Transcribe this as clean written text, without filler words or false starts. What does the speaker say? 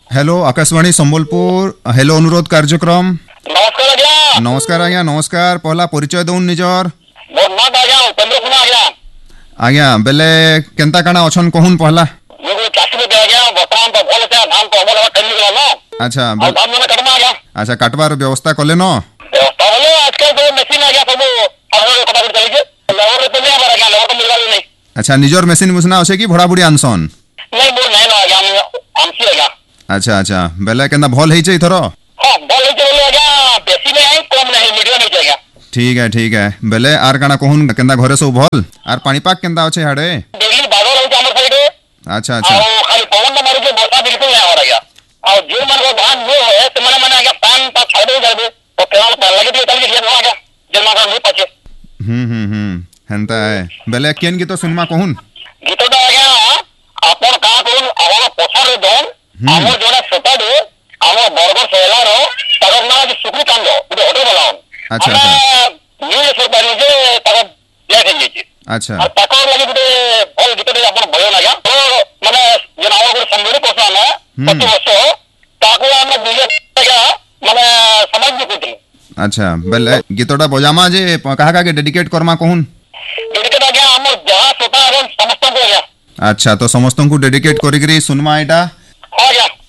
Hello Akashvani Sambalpur hello अनुरोध कार्यक्रम नमस्कार आज्ञा। नमस्कार आज्ञा नमस्कार पहला परिचय दउन निजर मोर नाम आज्ञा उपेंद्र कुमार आज्ञा। आज्ञा बेले केनता काना अछन कहून पहला मुझे चासी में आज्ञा वर्तमान तो भल से धान तो अमल करनी गला न। अच्छा और धान में कटमा आज्ञा। अच्छा काटवार व्यवस्था कले न व्यवस्था बोले आजकल तो मशीन आ गया सब हर कटा कर चली के लेबर तो नहीं आ आज्ञा लेबर तो मिलवा नहीं। अच्छा निजर मेसिन मुसना अछे कि भड़ा बुड़ी आनसन नहीं मोर नहीं ना आज्ञा आमसी आज्ञा। अच्छा अच्छा बेले केनता भल हेइचे इथरो हां भल है बोले आज्ञा बेसी में है कम नहीं मीडियम में आज्ञा। ठीक है बेले आर काना कहून केनता घरे सब भल आर पानी पाक केनता अछे हाडे डेली बादल होते हमर साइड। अच्छा अच्छा और खाली पवन तो मारे के वर्षा बिल्कुल नहीं हो रहा। और जो मन को धान जो है तो मैंने आज्ञा पान का छाड़े जाबे तो केवल पान लगे तो तल के आज्ञा जन्मा कर नहीं पचे। हेनता है बेले केन गीत सुनमा कहून गीत तो आज्ञा अपन का कोन आवाज पछारे दोन हमर जोड़ा छोटा दे हमर बरगर सेला रो तगर ना जे सुकु कांद उडे होटल बनाओ। अच्छा अच्छा न्यू ये सरकारी जे तगर देख लीजिए। अच्छा और तकर लगे गुटे भल गीत दे अपन भयो ना तो माने जे आवा गुटे संबंधी पर्सन है 25 वर्ष ताको हम दुजे आज्ञा माने समझ नहीं कुछ। अच्छा बेले गीतटा बजामा जे कहा का के डेडिकेट करमा कहून डेडिकेट आज्ञा हमर जहां छोटा एवं समस्त को आज्ञा। अच्छा तो समस्त को डेडिकेट करी सुनमा एटा आज्ञा।